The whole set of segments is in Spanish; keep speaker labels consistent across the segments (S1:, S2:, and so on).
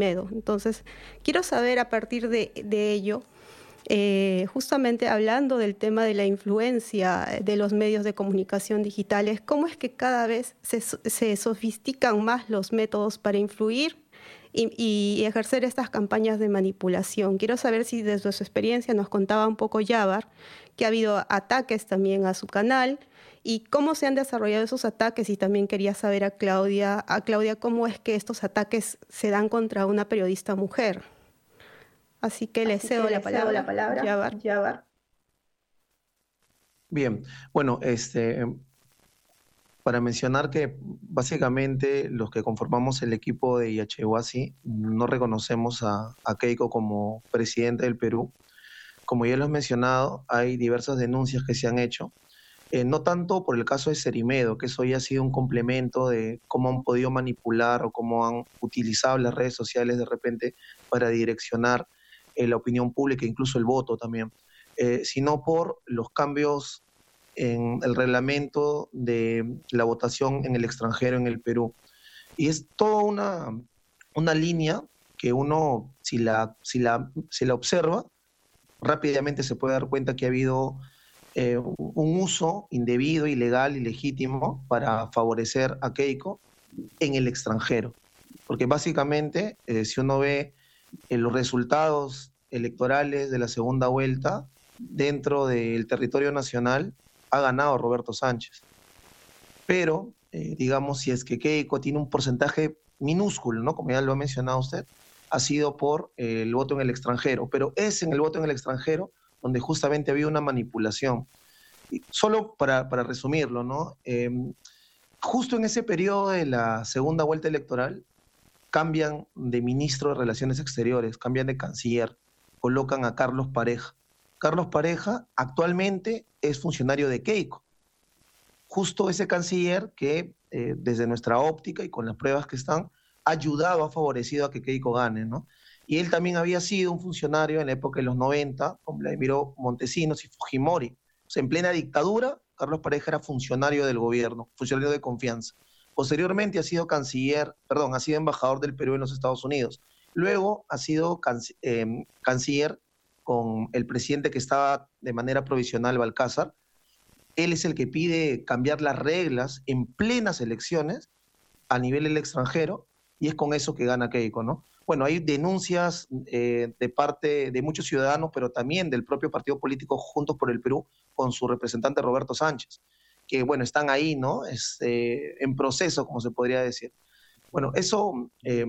S1: Medo. Entonces, quiero saber a partir de ello, justamente hablando del tema de la influencia de los medios de comunicación digitales, ¿cómo es que cada vez se sofistican más los métodos para influir y ejercer estas campañas de manipulación? Quiero saber si desde su experiencia nos contaba un poco Yabar, que ha habido ataques también a su canal, y cómo se han desarrollado esos ataques, y también quería saber a Claudia, cómo es que estos ataques se dan contra una periodista mujer. Así que le cedo la palabra, Yabar.
S2: Bien, bueno, para mencionar que básicamente los que conformamos el equipo de Yachehuasi no reconocemos a Keiko como presidente del Perú. Como ya lo he mencionado, hay diversas denuncias que se han hecho, no tanto por el caso de Cerimedo, que eso ya ha sido un complemento de cómo han podido manipular o cómo han utilizado las redes sociales de repente para direccionar la opinión pública, incluso el voto también, sino por los cambios en el reglamento de la votación en el extranjero, en el Perú. Y es toda una línea que uno, si la observa, rápidamente se puede dar cuenta que ha habido un uso indebido, ilegal, ilegítimo para favorecer a Keiko en el extranjero. Porque básicamente, si uno ve los resultados electorales de la segunda vuelta, dentro del territorio nacional, ha ganado Roberto Sánchez. Pero, digamos, si es que Keiko tiene un porcentaje minúsculo, ¿no? Como ya lo ha mencionado usted, ha sido por el voto en el extranjero. Pero es en el voto en el extranjero donde justamente había una manipulación. Y solo para resumirlo, ¿no? Justo en ese periodo de la segunda vuelta electoral, cambian de ministro de Relaciones Exteriores, cambian de canciller, colocan a Carlos Pareja. Carlos Pareja actualmente es funcionario de Keiko. Justo ese canciller que, desde nuestra óptica y con las pruebas que están, ha ayudado, ha favorecido a que Keiko gane, ¿no? Y él también había sido un funcionario en la época de los 90, con Vladimiro Montesinos y Fujimori. O sea, en plena dictadura, Carlos Pareja era funcionario del gobierno, funcionario de confianza. Posteriormente ha sido ha sido embajador del Perú en los Estados Unidos. Luego ha sido canciller con el presidente que estaba de manera provisional, Balcázar. Él es el que pide cambiar las reglas en plenas elecciones a nivel del extranjero, y es con eso que gana Keiko, ¿no? Bueno, hay denuncias de parte de muchos ciudadanos, pero también del propio partido político Juntos por el Perú, con su representante Roberto Sánchez, que, bueno, están ahí, ¿no? En proceso, como se podría decir. Bueno, eso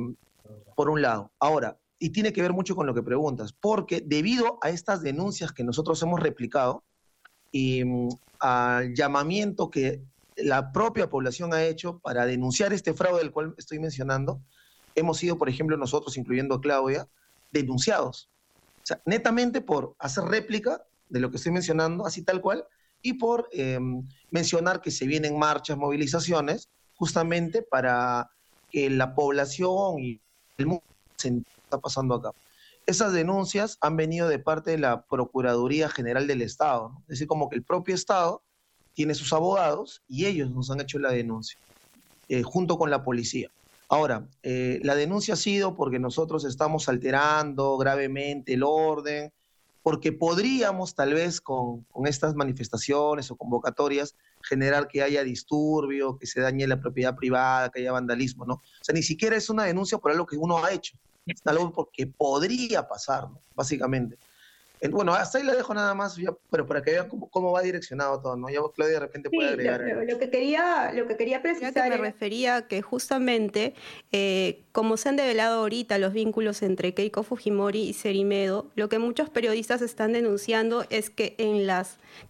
S2: por un lado. Ahora, y tiene que ver mucho con lo que preguntas, porque debido a estas denuncias que nosotros hemos replicado y al llamamiento que la propia población ha hecho para denunciar este fraude del cual estoy mencionando, hemos sido, por ejemplo, nosotros, incluyendo a Claudia, denunciados. O sea, netamente por hacer réplica de lo que estoy mencionando, así tal cual, y por mencionar que se vienen marchas, movilizaciones, justamente para que la población y el mundo se está pasando acá. Esas denuncias han venido de parte de la Procuraduría General del Estado, ¿no? Es decir, como que el propio Estado tiene sus abogados y ellos nos han hecho la denuncia, junto con la policía. Ahora, la denuncia ha sido porque nosotros estamos alterando gravemente el orden, porque podríamos tal vez con estas manifestaciones o convocatorias generar que haya disturbio, que se dañe la propiedad privada, que haya vandalismo, ¿no? O sea, ni siquiera es una denuncia por algo que uno ha hecho, es algo porque podría pasar, ¿no? Básicamente. Bueno, hasta ahí la dejo nada más, ya, pero para que vean cómo va direccionado todo, ¿no? Ya Claudia de repente puede
S3: Sí,
S2: agregar.
S3: lo que quería precisar
S1: Ya que me refería que justamente, como se han develado ahorita los vínculos entre Keiko Fujimori y Cerimedo, lo que muchos periodistas están denunciando es que en la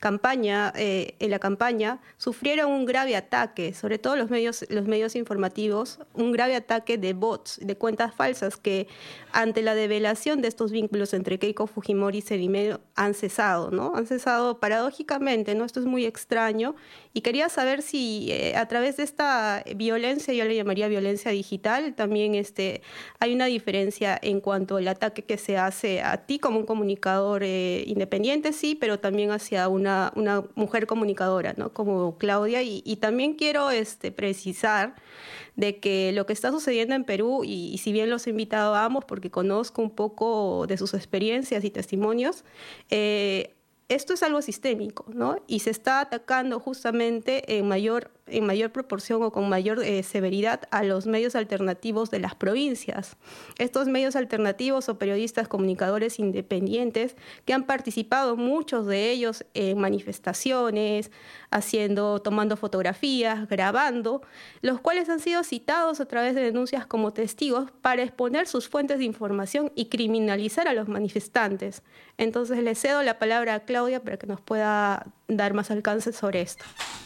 S1: campaña sufrieron un grave ataque, sobre todo los medios informativos, un grave ataque de bots, de cuentas falsas que ante la develación de estos vínculos entre Keiko Fujimori y Cerimedo han cesado, ¿no? Han cesado paradójicamente, ¿no? Esto es muy extraño, y quería saber si a través de esta violencia, yo le llamaría violencia digital, también hay una diferencia en cuanto al ataque que se hace a ti como un comunicador independiente, sí, pero también hacia una mujer comunicadora, ¿no? Como Claudia, y también quiero precisar de que lo que está sucediendo en Perú, y si bien los he invitado a ambos porque conozco un poco de sus experiencias y testimonios, esto es algo sistémico, ¿no? Y se está atacando justamente en mayor proporción o con mayor severidad a los medios alternativos de las provincias. Estos medios alternativos o periodistas comunicadores independientes que han participado, muchos de ellos, en manifestaciones, tomando fotografías, grabando, los cuales han sido citados a través de denuncias como testigos para exponer sus fuentes de información y criminalizar a los manifestantes. Entonces le cedo la palabra a Claudia para que nos pueda dar más alcance sobre esto.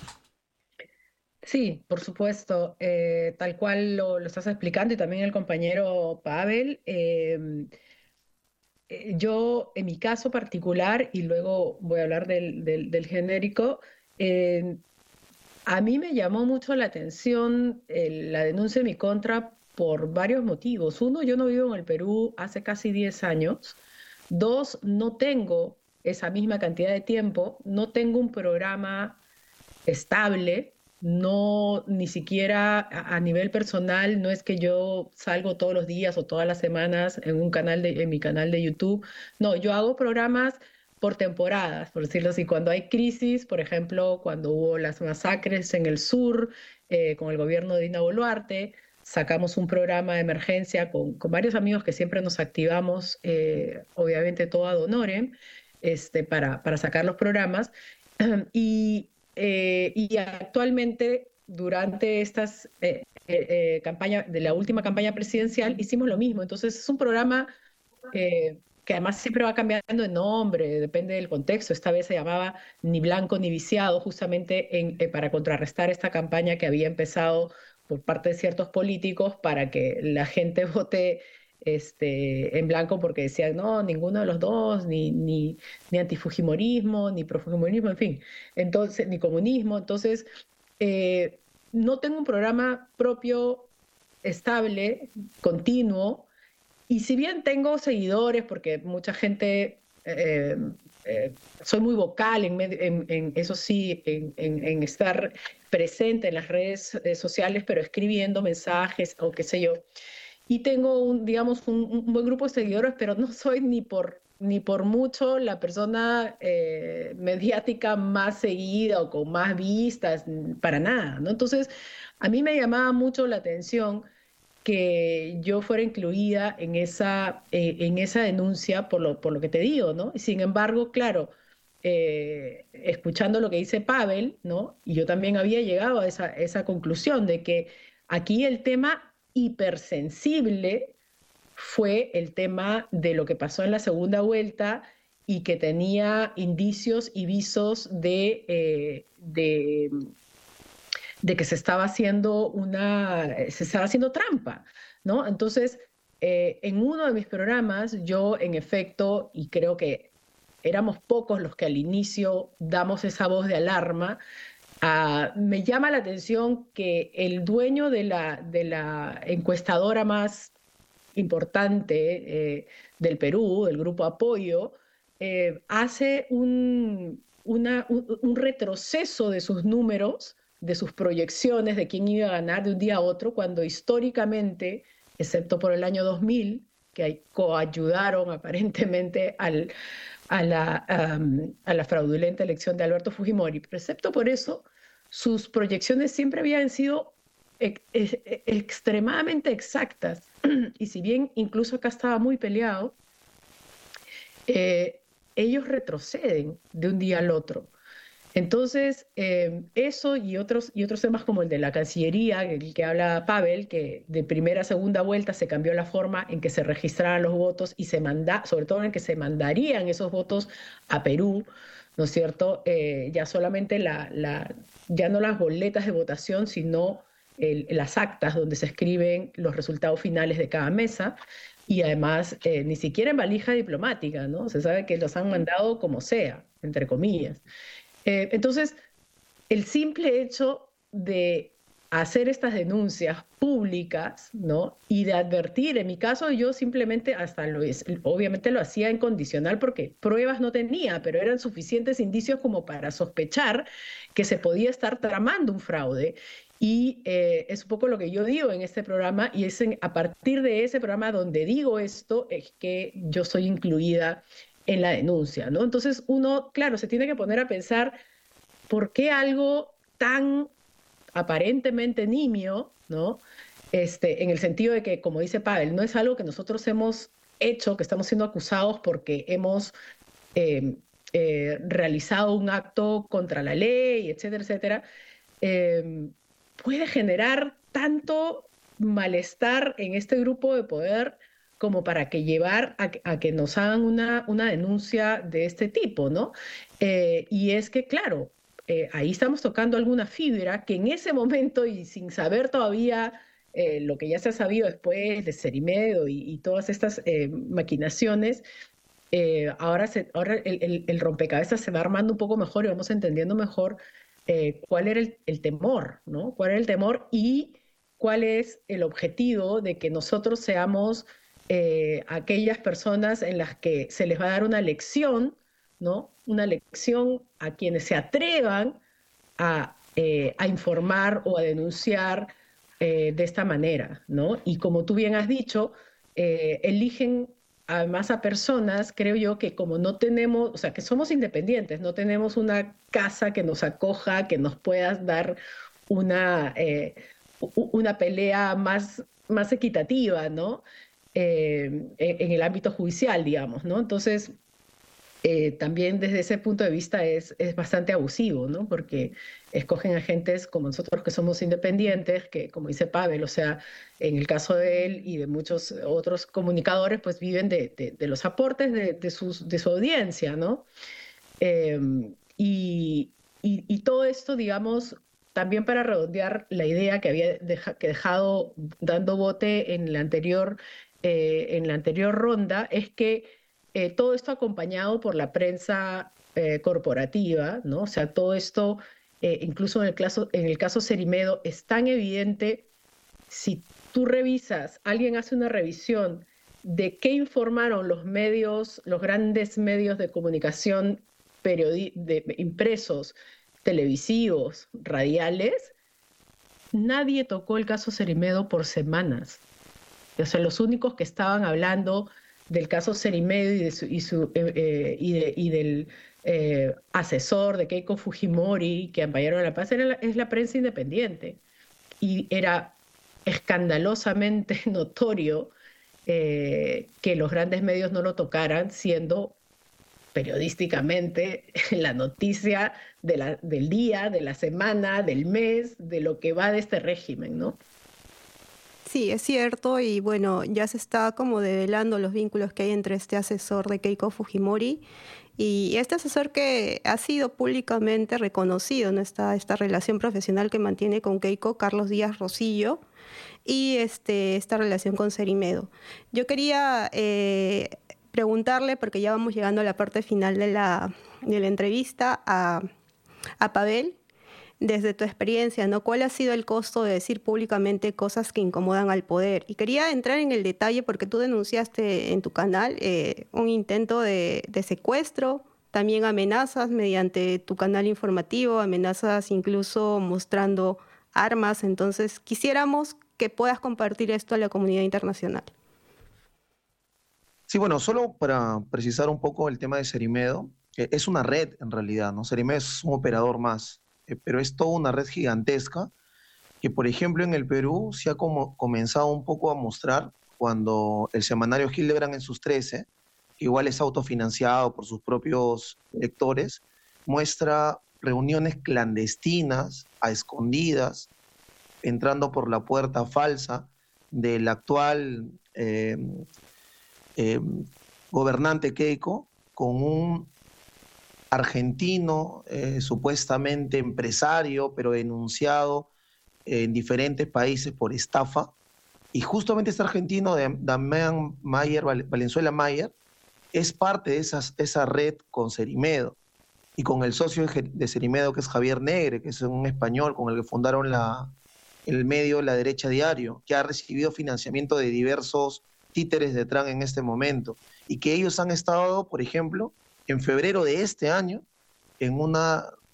S4: Sí, por supuesto, tal cual lo estás explicando y también el compañero Pavel. Yo, en mi caso particular, y luego voy a hablar del genérico, a mí me llamó mucho la atención la denuncia en mi contra por varios motivos. Uno, yo no vivo en el Perú hace casi 10 años. Dos, no tengo esa misma cantidad de tiempo, no tengo un programa estable, no, ni siquiera a nivel personal, no es que yo salgo todos los días o todas las semanas en mi canal de YouTube. No, yo hago programas por temporadas, por decirlo así. Cuando hay crisis, por ejemplo, cuando hubo las masacres en el sur, con el gobierno de Dina Boluarte, sacamos un programa de emergencia con varios amigos que siempre nos activamos, obviamente todo ad honorem, para sacar los programas. Y actualmente, durante estas campañas, de la última campaña presidencial, hicimos lo mismo. Entonces es un programa que además siempre va cambiando de nombre, depende del contexto. Esta vez se llamaba Ni Blanco ni Viciado, justamente para contrarrestar esta campaña que había empezado por parte de ciertos políticos para que la gente vote en blanco, porque decían, no, ninguno de los dos, ni antifujimorismo, ni profujimorismo, en fin, entonces, ni comunismo. Entonces, no tengo un programa propio, estable, continuo, y si bien tengo seguidores, porque mucha gente, soy muy vocal eso sí, en estar presente en las redes sociales, pero escribiendo mensajes o qué sé yo. Y tengo digamos, un buen grupo de seguidores, pero no soy ni por mucho la persona mediática más seguida o con más vistas, para nada, ¿no? Entonces, a mí me llamaba mucho la atención que yo fuera incluida en esa denuncia por lo que te digo, ¿no? Y sin embargo, claro, escuchando lo que dice Pavel, ¿no? Y yo también había llegado a esa conclusión de que aquí el tema hipersensible fue el tema de lo que pasó en la segunda vuelta y que tenía indicios y visos de que se estaba haciendo trampa, ¿no? Entonces, en uno de mis programas, yo en efecto, y creo que éramos pocos los que al inicio damos esa voz de alarma, me llama la atención que el dueño de la encuestadora más importante del Perú, del Grupo Apoyo, hace un retroceso de sus números, de sus proyecciones de quién iba a ganar de un día a otro, cuando históricamente, excepto por el año 2000, que coayudaron aparentemente a la fraudulenta elección de Alberto Fujimori, pero excepto por eso, sus proyecciones siempre habían sido extremadamente exactas. Y si bien incluso acá estaba muy peleado, ellos retroceden de un día al otro. Entonces, eso y otros temas como el de la Cancillería, el que habla Pavel, que de primera a segunda vuelta se cambió la forma en que se registraran los votos y sobre todo en que se mandarían esos votos a Perú, ¿no es cierto? Ya solamente ya no las boletas de votación, sino las actas donde se escriben los resultados finales de cada mesa, y además ni siquiera en valija diplomática, ¿no? Se sabe que los han mandado como sea, entre comillas. Entonces, el simple hecho de hacer estas denuncias públicas, ¿no? Y de advertir, en mi caso yo simplemente obviamente lo hacía en condicional porque pruebas no tenía, pero eran suficientes indicios como para sospechar que se podía estar tramando un fraude. Y es un poco lo que yo digo en este programa, y es a partir de ese programa donde digo esto, es que yo soy incluida en la denuncia, ¿no? Entonces uno, claro, se tiene que poner a pensar por qué algo tan aparentemente nimio, ¿no? En el sentido de que, como dice Pavel, no es algo que nosotros hemos hecho, que estamos siendo acusados porque hemos realizado un acto contra la ley, etcétera, etcétera, puede generar tanto malestar en este grupo de poder como para que llevar a que nos hagan una denuncia de este tipo, ¿no? Y es que, claro, ahí estamos tocando alguna fibra que en ese momento, y sin saber todavía lo que ya se ha sabido después de Cerimedo y todas estas maquinaciones, ahora el rompecabezas se va armando un poco mejor y vamos entendiendo mejor cuál era el temor, ¿no? ¿Cuál era el temor y cuál es el objetivo de que nosotros seamos aquellas personas en las que se les va a dar una lección, ¿no? Una lección a quienes se atrevan a informar o a denunciar de esta manera, ¿no? Y como tú bien has dicho, eligen además a personas, creo yo, que como no tenemos, o sea, que somos independientes, no tenemos una casa que nos acoja, que nos pueda dar una pelea más equitativa, ¿no? En el ámbito judicial, digamos, ¿no? Entonces, también desde ese punto de vista es bastante abusivo, ¿no? Porque escogen agentes como nosotros que somos independientes, que como dice Pavel, o sea, en el caso de él y de muchos otros comunicadores, pues viven de los aportes de su audiencia, ¿no? Eh, y todo esto, digamos, también para redondear la idea que había dejado dando bote en la anterior ronda, es que todo esto acompañado por la prensa corporativa, ¿no? O sea, todo esto, incluso en el caso Cerimedo, es tan evidente. Si tú revisas, alguien hace una revisión de qué informaron los medios, los grandes medios de comunicación impresos, televisivos, radiales, nadie tocó el caso Cerimedo por semanas. O sea, los únicos que estaban hablando del caso Cerimedo y del asesor de Keiko Fujimori que ampallaron a la paz es la prensa independiente. Y era escandalosamente notorio que los grandes medios no lo tocaran, siendo periodísticamente la noticia del día, de la semana, del mes, de lo que va de este régimen, ¿no?
S1: Sí, es cierto, y bueno, ya se está como develando los vínculos que hay entre este asesor de Keiko Fujimori y este asesor que ha sido públicamente reconocido en esta relación profesional que mantiene con Keiko, Carlos Díaz Rosillo, y esta relación con Cerimedo. Yo quería preguntarle, porque ya vamos llegando a la parte final de la entrevista, a Pavel, desde tu experiencia, ¿no? ¿Cuál ha sido el costo de decir públicamente cosas que incomodan al poder? Y quería entrar en el detalle porque tú denunciaste en tu canal un intento de secuestro, también amenazas mediante tu canal informativo, amenazas incluso mostrando armas. Entonces, quisiéramos que puedas compartir esto a la comunidad internacional.
S2: Sí, bueno, solo para precisar un poco el tema de Cerimedo, es una red en realidad, ¿no? Cerimedo es un operador más, pero es toda una red gigantesca que, por ejemplo, en el Perú se ha comenzado un poco a mostrar cuando el semanario Hildebrand en sus 13, que igual es autofinanciado por sus propios lectores, muestra reuniones clandestinas, a escondidas, entrando por la puerta falsa del actual gobernante Keiko con un argentino supuestamente empresario, pero denunciado en diferentes países por estafa. Y justamente este argentino, Damián Valenzuela Mayer, es parte de esa red con Cerimedo y con el socio de Cerimedo, que es Javier Negre, que es un español con el que fundaron el medio La Derecha Diario, que ha recibido financiamiento de diversos títeres de Trump en este momento, y que ellos han estado, por ejemplo, en febrero de este año, en una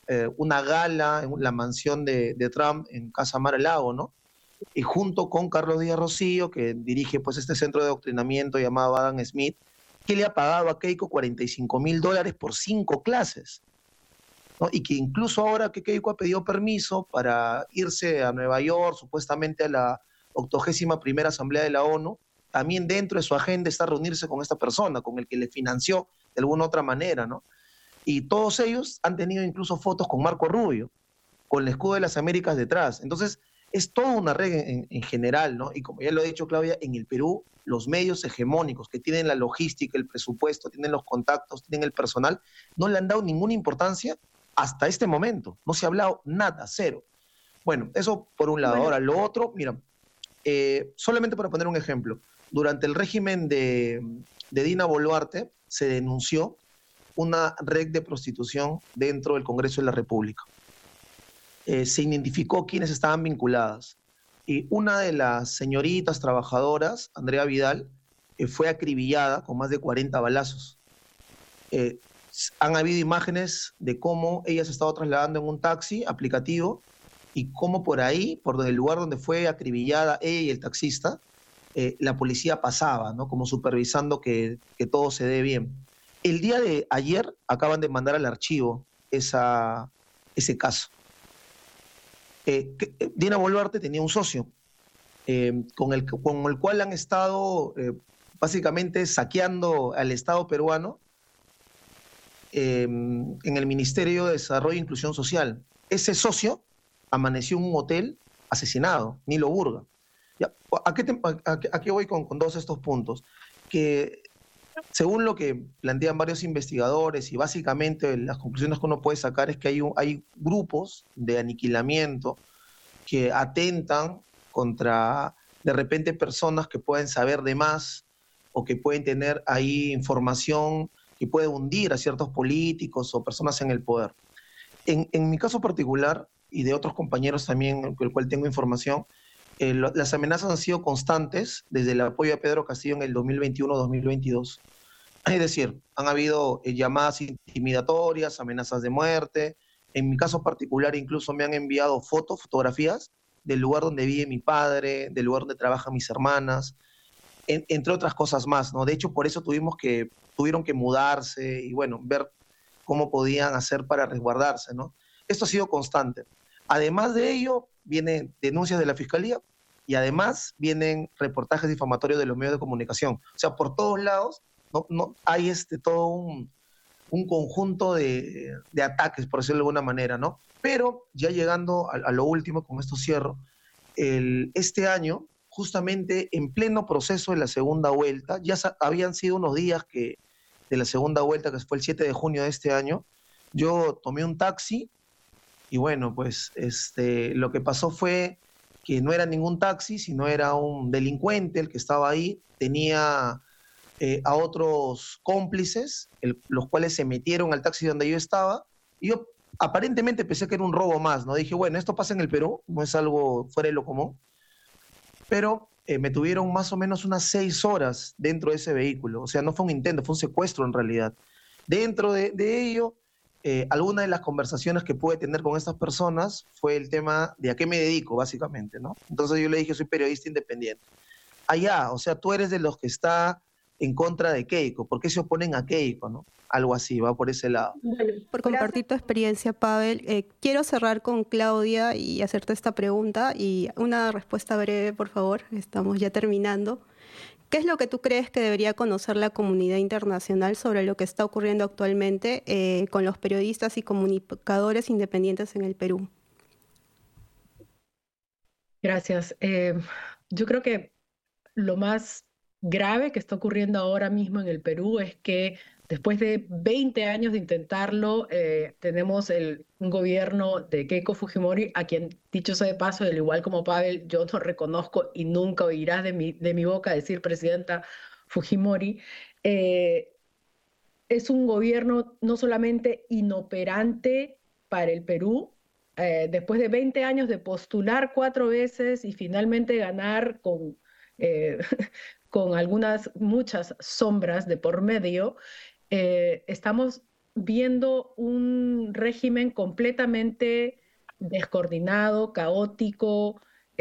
S2: una gala en la mansión de Trump en Casa Mar-a-Lago, ¿no? Y junto con Carlos Díaz Rocío, que dirige pues este centro de adoctrinamiento llamado Adam Smith, que le ha pagado a Keiko $45,000 por 5 clases, ¿no? Y que incluso ahora que Keiko ha pedido permiso para irse a Nueva York, supuestamente a la 81ª Asamblea de la ONU, también dentro de su agenda está reunirse con esta persona, con el que le financió de alguna otra manera, ¿no? Y todos ellos han tenido incluso fotos con Marco Rubio, con el escudo de las Américas detrás. Entonces, es toda una red en general, ¿no? Y como ya lo ha dicho Claudia, en el Perú, los medios hegemónicos que tienen la logística, el presupuesto, tienen los contactos, tienen el personal, no le han dado ninguna importancia hasta este momento. No se ha hablado nada, cero. Bueno, eso por un lado. Ahora, lo otro, mira, solamente para poner un ejemplo, durante el régimen de Dina Boluarte se denunció una red de prostitución dentro del Congreso de la República. Se identificó quiénes estaban vinculadas. Y una de las señoritas trabajadoras, Andrea Vidal, fue acribillada con más de 40 balazos. Han habido imágenes de cómo ella se estaba trasladando en un taxi aplicativo y cómo por ahí, por el lugar donde fue acribillada ella y el taxista, la policía pasaba, ¿no? Como supervisando que todo se dé bien. El día de ayer acaban de mandar al archivo ese caso. Dina Boluarte tenía un socio con el cual han estado básicamente saqueando al Estado peruano en el Ministerio de Desarrollo e Inclusión Social. Ese socio amaneció en un hotel asesinado, Nilo Burga. Ya, ¿a qué voy con todos estos puntos? Que según lo que plantean varios investigadores y básicamente las conclusiones que uno puede sacar es que hay grupos de aniquilamiento que atentan contra, de repente, personas que pueden saber de más o que pueden tener ahí información que puede hundir a ciertos políticos o personas en el poder. En mi caso particular, y de otros compañeros también, con el cual tengo información, las amenazas han sido constantes desde el apoyo a Pedro Castillo en el 2021-2022. Es decir, han habido llamadas intimidatorias, amenazas de muerte. En mi caso particular incluso me han enviado fotografías del lugar donde vive mi padre, del lugar donde trabajan mis hermanas, entre otras cosas más, ¿no? De hecho, por eso tuvieron que mudarse y, bueno, ver cómo podían hacer para resguardarse, ¿no? Esto ha sido constante. Además de ello, vienen denuncias de la Fiscalía y además vienen reportajes difamatorios de los medios de comunicación. O sea, por todos lados no hay todo un conjunto de ataques, por decirlo de alguna manera, ¿no? Pero ya llegando a lo último, con esto cierro, este año, justamente en pleno proceso de la segunda vuelta, ya habían sido unos días de la segunda vuelta, que fue el 7 de junio de este año, yo tomé un taxi y bueno, pues lo que pasó fue que no era ningún taxi, sino era un delincuente el que estaba ahí, tenía a otros cómplices, los cuales se metieron al taxi donde yo estaba, y yo aparentemente pensé que era un robo más, ¿no? Dije, bueno, esto pasa en el Perú, no es algo fuera de lo común, pero me tuvieron más o menos unas 6 horas dentro de ese vehículo, o sea, no fue un intento, fue un secuestro en realidad. Dentro de ello, alguna de las conversaciones que pude tener con estas personas fue el tema de a qué me dedico, básicamente, ¿no? Entonces yo le dije, soy periodista independiente. O sea, tú eres de los que está en contra de Keiko, ¿por qué se oponen a Keiko, no? Algo así, va por ese lado.
S1: Bueno, por compartir tu experiencia, Pavel, quiero cerrar con Claudia y hacerte esta pregunta y una respuesta breve, por favor, estamos ya terminando. ¿Qué es lo que tú crees que debería conocer la comunidad internacional sobre lo que está ocurriendo actualmente con los periodistas y comunicadores independientes en el Perú?
S4: Gracias. Yo creo que lo más grave que está ocurriendo ahora mismo en el Perú es que después de 20 años de intentarlo, tenemos un gobierno de Keiko Fujimori, a quien, dicho sea de paso, al igual como Pavel, yo no reconozco y nunca oirás de mi boca decir presidenta Fujimori. Es un gobierno no solamente inoperante para el Perú, después de 20 años de postular 4 veces y finalmente ganar con muchas sombras de por medio, estamos viendo un régimen completamente descoordinado, caótico,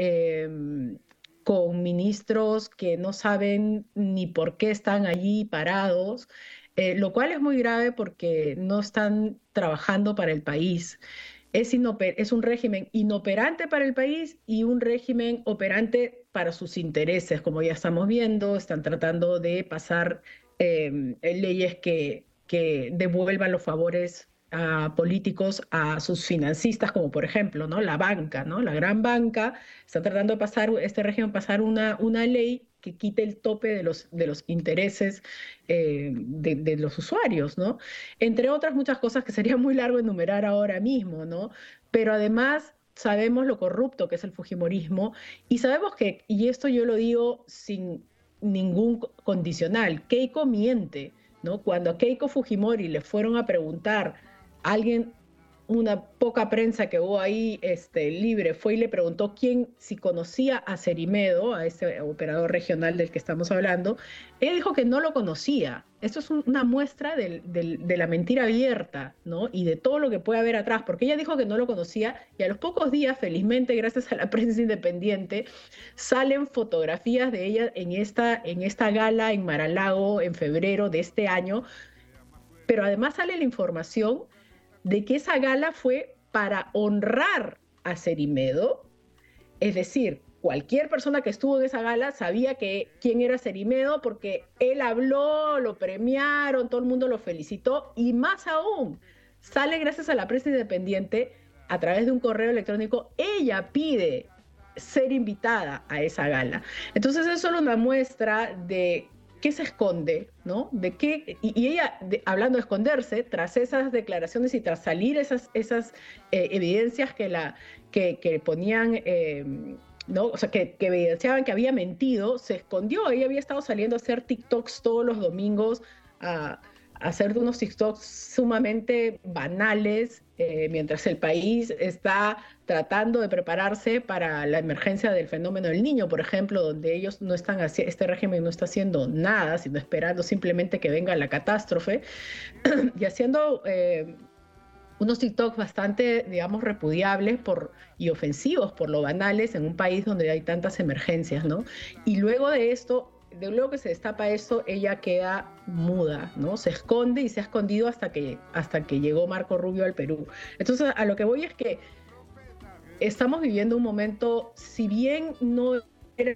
S4: con ministros que no saben ni por qué están allí parados, lo cual es muy grave porque no están trabajando para el país. Es un régimen inoperante para el país y un régimen operante para sus intereses, como ya estamos viendo. Están tratando de pasar leyes que devuelvan los favores a políticos a sus financistas, como por ejemplo, ¿no? La banca, ¿no? La gran banca está tratando de pasar, este régimen pasar una ley que quite el tope de los intereses de los usuarios, ¿no? Entre otras muchas cosas que sería muy largo enumerar ahora mismo, ¿no? Pero además sabemos lo corrupto que es el fujimorismo y sabemos que, y esto yo lo digo sin ningún condicional, Keiko miente, ¿no? Cuando a Keiko Fujimori le fueron a preguntar, alguien, una poca prensa que hubo ahí libre, fue y le preguntó si conocía a Cerimedo, a ese operador regional del que estamos hablando, ella dijo que no lo conocía. Esto es una muestra de la mentira abierta, ¿no? Y de todo lo que puede haber atrás, porque ella dijo que no lo conocía y a los pocos días, felizmente, gracias a la prensa independiente, salen fotografías de ella en esta gala en Mar-a-Lago en febrero de este año, pero además sale la información de que esa gala fue para honrar a Cerimedo, es decir, cualquier persona que estuvo en esa gala sabía quién era Cerimedo porque él habló, lo premiaron, todo el mundo lo felicitó y más aún, sale gracias a la prensa independiente a través de un correo electrónico, ella pide ser invitada a esa gala. Entonces es solo una muestra de qué se esconde, ¿no? De qué, y ella, hablando de esconderse, tras esas declaraciones y tras salir esas evidencias que ponían, ¿no? O sea, que evidenciaban que había mentido, se escondió. Ella había estado saliendo a hacer TikToks todos los domingos, a hacer unos TikToks sumamente banales, mientras el país está tratando de prepararse para la emergencia del fenómeno del Niño, por ejemplo, donde ellos no están este régimen no está haciendo nada, sino esperando simplemente que venga la catástrofe, y haciendo unos TikToks bastante, digamos, repudiables y ofensivos por lo banales en un país donde hay tantas emergencias, ¿no? Y luego de esto, luego que se destapa esto, ella queda muda, ¿no? Se esconde y se ha escondido hasta que llegó Marco Rubio al Perú. Entonces, a lo que voy es que estamos viviendo un momento, si bien no era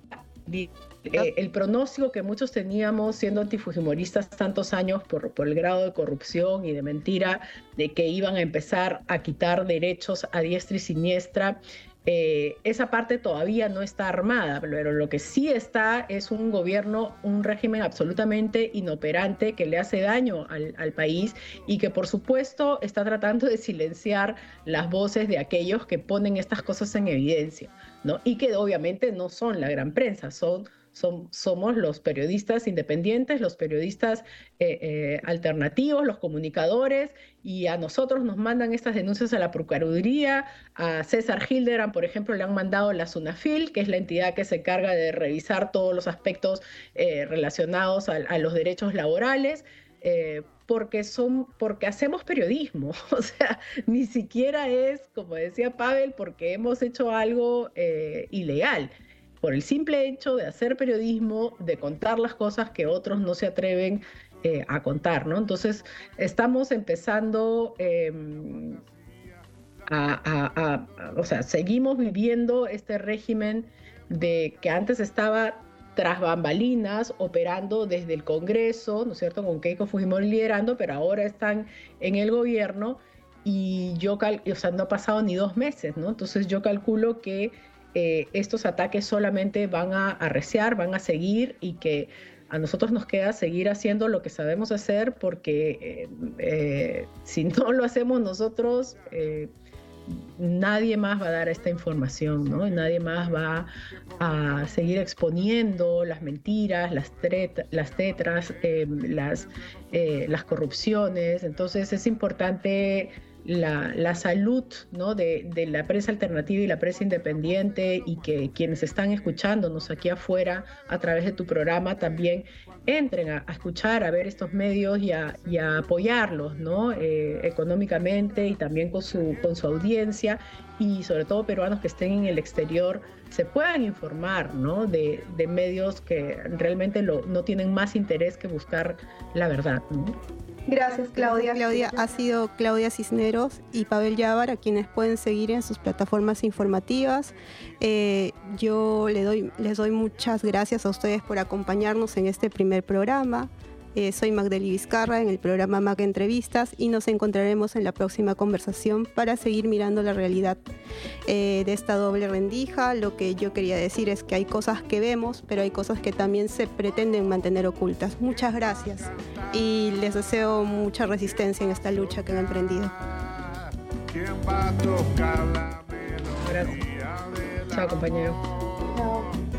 S4: el pronóstico que muchos teníamos siendo antifujimoristas tantos años por el grado de corrupción y de mentira, de que iban a empezar a quitar derechos a diestra y siniestra, esa parte todavía no está armada, pero lo que sí está es un gobierno, un régimen absolutamente inoperante que le hace daño al país y que por supuesto está tratando de silenciar las voces de aquellos que ponen estas cosas en evidencia, ¿no? Y que obviamente no son la gran prensa, somos los periodistas independientes, los periodistas alternativos, los comunicadores, y a nosotros nos mandan estas denuncias a la Procuraduría. A César Hildebrand, por ejemplo, le han mandado la SUNAFIL, que es la entidad que se encarga de revisar todos los aspectos relacionados a los derechos laborales, porque hacemos periodismo, o sea, ni siquiera es, como decía Pavel, porque hemos hecho algo ilegal. Por el simple hecho de hacer periodismo, de contar las cosas que otros no se atreven a contar, ¿no? Entonces, estamos empezando o sea, seguimos viviendo este régimen que antes estaba tras bambalinas, operando desde el Congreso, ¿no es cierto?, con Keiko Fujimori liderando, pero ahora están en el gobierno y o sea, no ha pasado ni 2 meses, ¿no? Entonces, yo calculo que estos ataques solamente van a arreciar, van a seguir, y que a nosotros nos queda seguir haciendo lo que sabemos hacer, porque si no lo hacemos nosotros, nadie más va a dar esta información, ¿no? Y nadie más va a seguir exponiendo las mentiras, las tetras, las corrupciones. Entonces es importante la salud, ¿no? de la prensa alternativa y la prensa independiente, y que quienes están escuchándonos aquí afuera a través de tu programa también entren a escuchar, a ver estos medios y a apoyarlos, ¿no? Económicamente y también con su audiencia, y sobre todo peruanos que estén en el exterior se puedan informar, ¿no? de medios que realmente no tienen más interés que buscar la verdad, ¿no?
S3: Gracias, Claudia.
S1: Claudia, ha sido Claudia Cisneros y Pavel Yávar, a quienes pueden seguir en sus plataformas informativas. Yo les doy muchas gracias a ustedes por acompañarnos en este primer programa. Soy Magdalí Vizcarra en el programa Mag Entrevistas, y nos encontraremos en la próxima conversación para seguir mirando la realidad de esta doble rendija. Lo que yo quería decir es que hay cosas que vemos, pero hay cosas que también se pretenden mantener ocultas. Muchas gracias y les deseo mucha resistencia en esta lucha que han emprendido.
S4: Gracias. Chao, compañero.